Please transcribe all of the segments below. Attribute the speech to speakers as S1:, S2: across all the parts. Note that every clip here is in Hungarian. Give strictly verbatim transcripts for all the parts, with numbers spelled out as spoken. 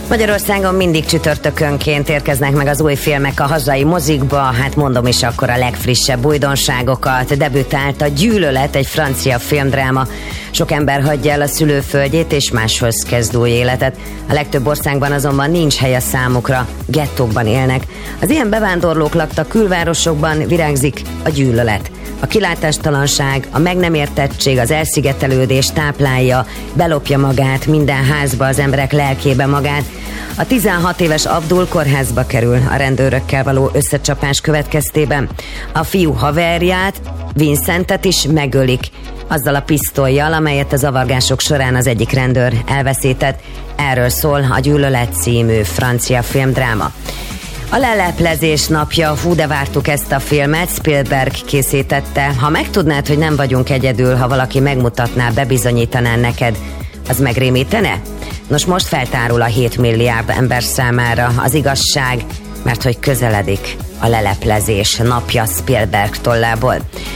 S1: Magyarországon mindig csütörtökönként érkeznek meg az új filmek a hazai mozikba, hát mondom is akkor a legfrissebb újdonságokat. Debütált a Gyűlölet, egy francia filmdráma. Sok ember hagyja el a szülőföldjét és máshoz kezd új életet. A legtöbb országban azonban nincs hely a számukra, gettókban élnek. Az ilyen bevándorlók laktak külvárosokban virágzik a gyűlölet. A kilátástalanság, a meg nem értettség, az elszigetelődés táplálja, belopja magát minden házba, az emberek lelkébe magát. A tizenhat éves Abdul kórházba kerül a rendőrökkel való összecsapás következtében. A fiú haverját, Vincentet is megölik, azzal a pisztollyal, amelyet a zavargások során az egyik rendőr elveszített. Erről szól a Gyűlölet című francia filmdráma. A leleplezés napja, hú de vártuk ezt a filmet, Spielberg készítette. Ha megtudnád, hogy nem vagyunk egyedül, ha valaki megmutatná, bebizonyítaná neked, az megrémítene? Nos, most feltárul a hét milliárd ember számára az igazság, mert hogy közeledik a leleplezés napja Spielberg tollából.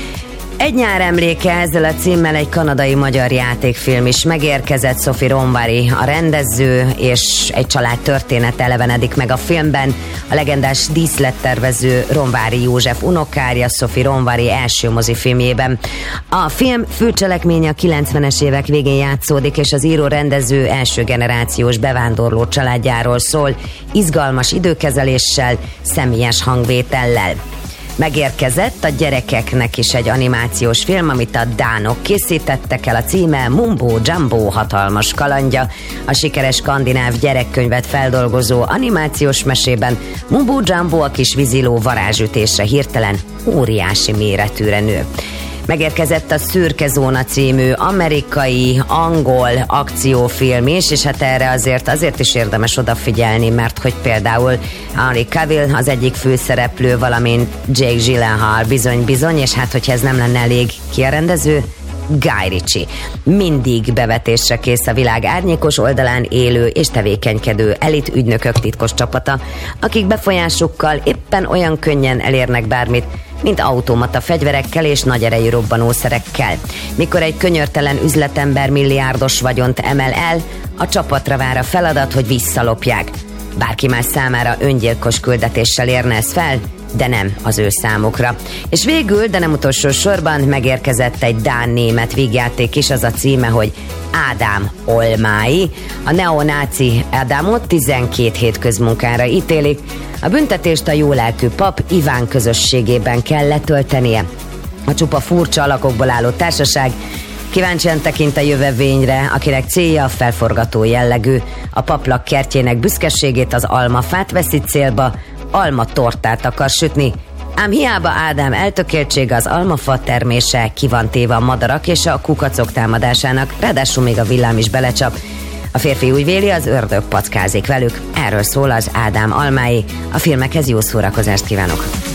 S1: Egy nyár emléke, ezzel a címmel egy kanadai-magyar játékfilm is megérkezett. Sophie Ronvari a rendező, és egy család története elevenedik meg a filmben. A legendás díszlettervező Ronvári József unokárja Sophie Ronvari első mozifilmjében. A film főcselekménye a kilencvenes évek végén játszódik, és az író-rendező első generációs bevándorló családjáról szól, izgalmas időkezeléssel, személyes hangvétellel. Megérkezett a gyerekeknek is egy animációs film, amit a dánok készítettek el, a címe Mumbo Jumbo hatalmas kalandja. A sikeres skandináv gyerekkönyvet feldolgozó animációs mesében Mumbo Jumbo a kis víziló varázsütésre hirtelen óriási méretűre nő. Megérkezett a Szürke Zóna című amerikai, angol akciófilm is, és hát erre azért, azért is érdemes odafigyelni, mert hogy például Henry Cavill az egyik főszereplő, valamint Jake Gyllenhaal bizony-bizony, és hát hogyha ez nem lenne elég, ki a rendező? Guy Ritchie. Mindig bevetésre kész a világ árnyékos oldalán élő és tevékenykedő elit ügynökök titkos csapata, akik befolyásukkal éppen olyan könnyen elérnek bármit, mint automata fegyverekkel és nagy erejű robbanószerekkel. Mikor egy könyörtelen üzletember milliárdos vagyont emel el, a csapatra vár a feladat, hogy visszalopják. Bárki más számára öngyilkos küldetéssel érne ez fel, de nem az ő számukra. És végül, de nem utolsó sorban megérkezett egy dán-német vígjáték is, az a címe, hogy Ádám Olmái. A neonáci Ádámot tizenkét hét közmunkára ítélik. A büntetést a jólelkű pap Iván közösségében kell letöltenie. A csupa furcsa alakokból álló társaság kíváncsian tekint a jövevényre, akinek célja a felforgató jellegű. A paplak kertjének büszkeségét, az almafát veszi célba, alma tortát akar sütni, ám hiába Ádám eltökéltsége, az almafa termése ki van téve a madarak és a kukacok támadásának, ráadásul még a villám is belecsap. A férfi úgy véli, az ördög packázik velük. Erről szól az Ádám Almái. A filmekhez jó szórakozást kívánok!